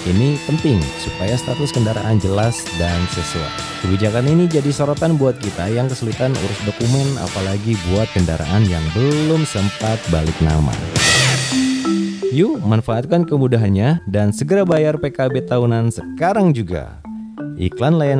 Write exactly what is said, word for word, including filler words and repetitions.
Ini penting supaya status kendaraan jelas dan sesuai. Kebijakan ini jadi sorotan buat kita yang kesulitan urus dokumen, apalagi buat kendaraan yang belum sempat balik nama. Yuk manfaatkan kemudahannya dan segera bayar P K B tahunan sekarang juga. Iklan layanan